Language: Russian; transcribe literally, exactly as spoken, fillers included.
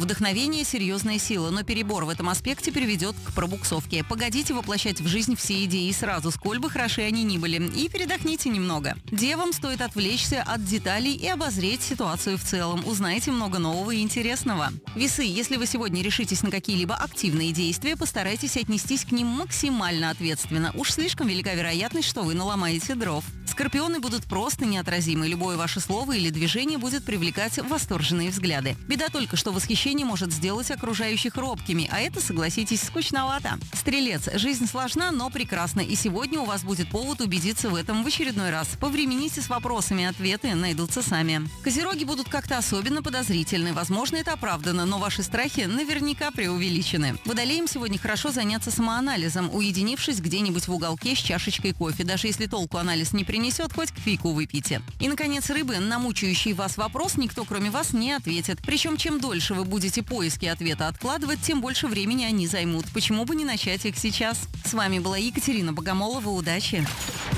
Вдохновение – серьезная сила, но перебор в этом аспекте приведет к пробуксовке. Погодите воплощать в жизнь все идеи сразу, сколь бы хороши они ни были, и передохните немного. Девам стоит отвлечься от деталей и обозреть ситуацию в целом. Узнаете много нового и интересного. Весы, если вы сегодня решитесь на какие-либо активные действия, постарайтесь отнестись к ним максимально ответственно. Уж слишком велика вероятность, что вы наломаете дров. Скорпионы будут просто неотразимы. Любое ваше слово или движение будет привлекать восторженные взгляды. Беда только, что восхищение может сделать окружающих робкими, а это, согласитесь, скучновато. Стрелец. Жизнь сложна, но прекрасна, и сегодня у вас будет повод убедиться в этом в очередной раз. Повремените с вопросами, ответы найдутся сами. Козероги будут как-то особенно подозрительны. Возможно, это оправдано, но ваши страхи наверняка преувеличены. Водолеям сегодня хорошо заняться самоанализом, уединившись где-нибудь в уголке с чашечкой кофе. Даже если толку анализ не принесет, хоть к фику выпейте. И, наконец, рыбы, на мучающий вас вопрос никто, кроме вас, не ответит. Причем, чем дольше вы будете поиски ответа откладывать, тем больше времени они займут. Почему бы не начать их сейчас? С вами была Екатерина Богомолова. Удачи!